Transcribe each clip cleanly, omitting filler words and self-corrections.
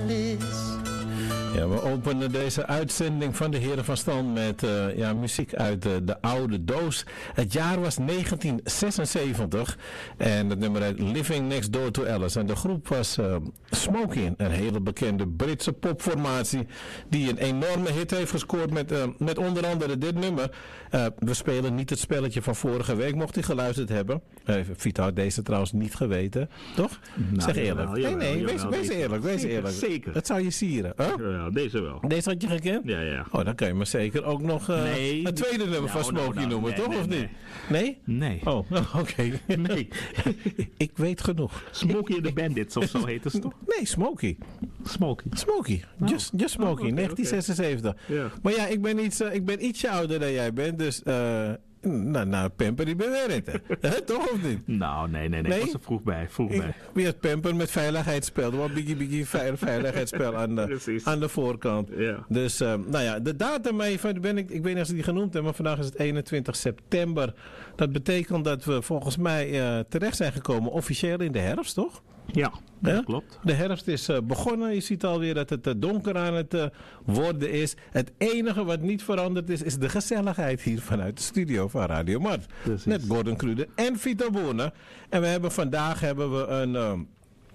Ja, we openen deze uitzending van de Heren van Stand met muziek uit de oude doos. Het jaar was 1976 en het nummer heet Living Next Door to Alice. En de groep was Smoking, een hele bekende Britse popformatie die een enorme hit heeft gescoord met onder andere dit nummer. We spelen niet het spelletje van vorige week, mocht u geluisterd hebben. Vito had deze trouwens niet geweten, toch? Nou, zeg eerlijk. Wees eerlijk, wees eerlijk. Zeker. Dat zou je sieren. Huh? Ja, deze wel. Deze had je gekend? Ja. Oh, dan kan je me zeker ook nog het tweede nummer van Smokey noemen, toch? Of niet? Nee? Nee. Oh, oké. Nee. Ik weet genoeg. Smokey and the Bandits of zo heet het toch? Nee, Smokey. Smokey. Just Smokey, 1976. Ja. Maar ja, ik ben ietsje ouder dan jij bent, dus... Nou, Pamper, die ben weer het. Toch of niet? Nou, nee. Ik was er vroeg bij. Wie had Pamper met veiligheidsspel? Er was een biggie veiligheidsspel aan de voorkant. Ja. Dus, de datum even, ik weet niet of ze die genoemd hebben, maar vandaag is het 21 september. Dat betekent dat we volgens mij terecht zijn gekomen officieel in de herfst, toch? Ja, dat klopt. De herfst is begonnen. Je ziet alweer dat het donker aan het worden is. Het enige wat niet veranderd is de gezelligheid hier vanuit de studio van Radio Mart. Precies. Met Gordon Kruder en Vito Boerner. En vandaag hebben we een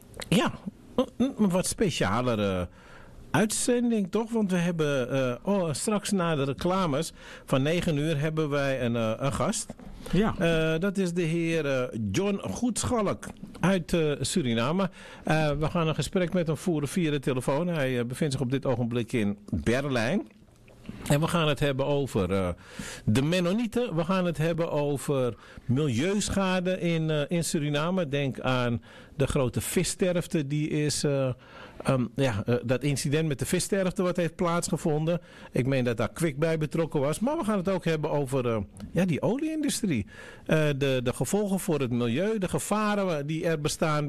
wat specialere uitzending, toch? Want we hebben straks na de reclames van 9 uur hebben wij een gast. Ja. Dat is de heer John Goedschalk uit Suriname. We gaan een gesprek met hem voeren via de telefoon. Hij bevindt zich op dit ogenblik in Berlijn. En we gaan het hebben over de Mennonieten. We gaan het hebben over milieuschade in Suriname. Denk aan de grote vissterfte die is... dat incident met de vissterfte wat heeft plaatsgevonden. Ik meen dat daar Kwik bij betrokken was. Maar we gaan het ook hebben over die olieindustrie. De gevolgen voor het milieu. De gevaren die er bestaan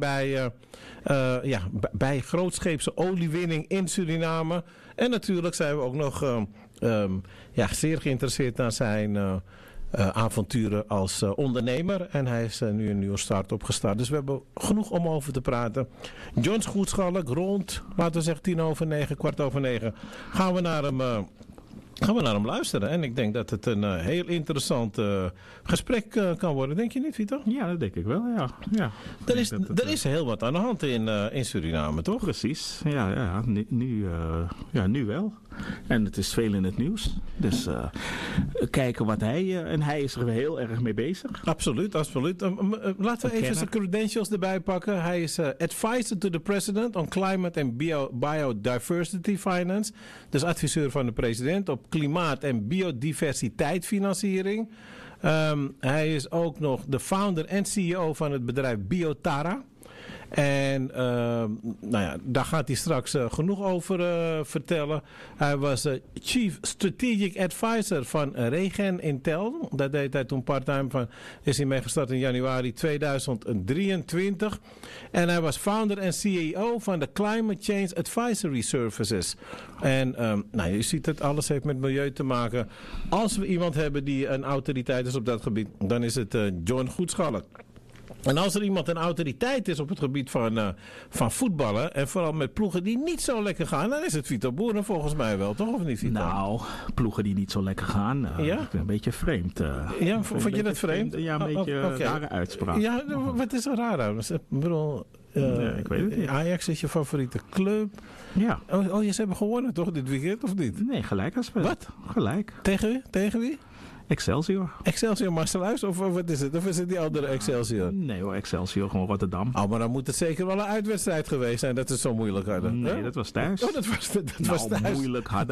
bij grootscheepse oliewinning in Suriname. En natuurlijk zijn we ook nog zeer geïnteresseerd naar zijn... avonturen als ondernemer. En hij is nu een nieuwe start opgestart. Dus we hebben genoeg om over te praten. John Goedschalk rond, laten we zeggen 9:15, 8:15. Gaan we naar hem luisteren. En ik denk dat het een heel interessant gesprek kan worden. Denk je niet, Vito? Ja, dat denk ik wel, ja. Er is heel wat aan de hand in Suriname, toch? Precies, ja. Nu wel. En het is veel in het nieuws. Dus kijken wat en hij is er heel erg mee bezig. Absoluut. Laten we even zijn credentials erbij pakken. Hij is advisor to the president on climate and biodiversity finance. Dus adviseur van de president op klimaat- en biodiversiteitsfinanciering. Hij is ook nog de founder en CEO van het bedrijf Biotara. En daar gaat hij straks genoeg over vertellen. Hij was Chief Strategic Advisor van Regen Intel. Dat deed hij toen part-time is hij mee gestart in januari 2023. En hij was founder en CEO van de Climate Change Advisory Services. En je ziet het, alles heeft met milieu te maken. Als we iemand hebben die een autoriteit is op dat gebied, dan is het John Goedschalk. En als er iemand een autoriteit is op het gebied van voetballen, en vooral met ploegen die niet zo lekker gaan, dan is het Vito Boerner volgens mij wel, toch? Of niet, Vito? Nou, ploegen die niet zo lekker gaan, een beetje vreemd. Vond je dat vreemd? Ja, een beetje rare uitspraak. Ja, wat is er raar aan? Ik bedoel, ik weet het niet. Ajax is je favoriete club. Ja. Oh, ze hebben gewonnen toch dit weekend, of niet? Nee, gelijk als we. Wat? Gelijk. Tegen wie? Excelsior. Excelsior Marseluis of wat is het? Of is het die andere Excelsior? Nee hoor, Excelsior, gewoon Rotterdam. Oh, maar dan moet het zeker wel een uitwedstrijd geweest zijn dat het zo moeilijk hadden. Nee, dat was thuis. Oh, dat was thuis. Moeilijk hadden.